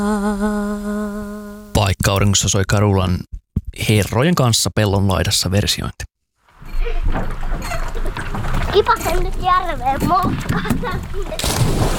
Paikka-auringossa soi Carulan Herrojen kanssa pellon laidassa versiointi. Kipasen nyt järveen moukkaan.